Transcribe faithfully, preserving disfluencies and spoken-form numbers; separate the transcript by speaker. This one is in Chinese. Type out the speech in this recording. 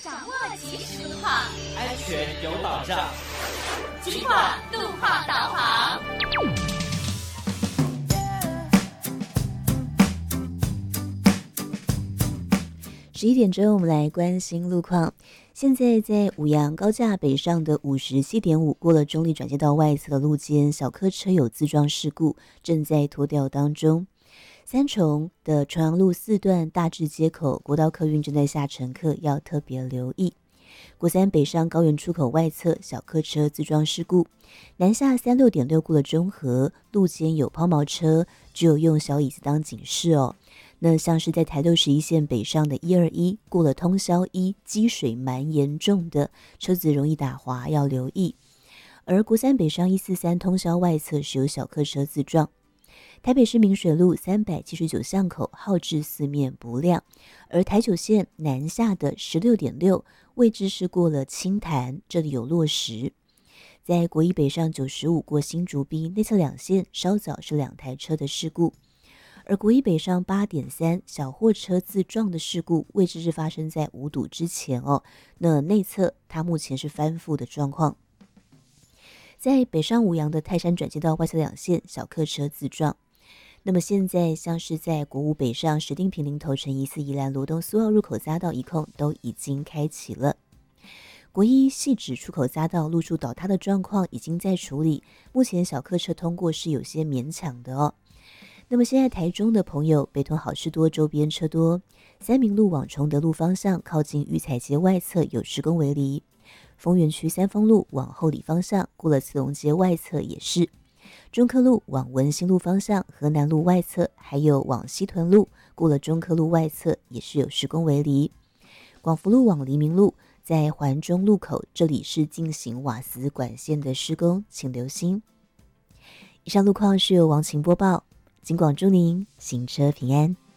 Speaker 1: 掌握即时路况，
Speaker 2: 安全有保障。
Speaker 1: 警广路况导航。
Speaker 3: 十一点钟，我们来关心路况。现在在五杨高架北上的五十七点五，过了中立转接道外侧的路肩，小客车有自撞事故，正在拖吊当中。三重的重阳路四段大智街口，国道客运正在下乘客，要特别留意。国三北上高原出口外侧小客车自撞事故，南下三六点六过了中和路肩有抛锚车，只有用小椅子当警示哦。那像是在台六十一线北上的一二一过了通霄一，积水蛮严重的，车子容易打滑，要留意。而国三北上一四三通霄外侧是有小客车自撞。台北市明水路三百七十九巷口号志四面不亮，而台九线南下的十六点六位置是过了清潭，这里有落石。在国一北上九十五过新竹滨内侧两线稍早是两台车的事故。而国一北上八点三小货车自撞的事故位置是发生在五堵之前哦，那内侧它目前是翻覆的状况。在北上五杨的泰山转接道外侧两线小客车自撞。那么现在像是在国五北上石碇坪林头城宜四宜兰罗东苏澳入口匝道一控都已经开启了。国一汐止出口匝道路柱倒塌的状况已经在处理，目前小客车通过是有些勉强的哦。那么现在台中的朋友，北屯好事多周边车多，三民路往崇德路方向靠近育才街外侧有施工围篱，丰原区三丰路往后里方向过了慈龙街外侧也是，中科路往文心路方向河南路外侧还有往西屯路过了中科路外侧也是有施工围篱，广福路往黎明路在环中路口这里是进行瓦斯管线的施工，请留心。以上路况是由王晴播报，警广祝您行车平安。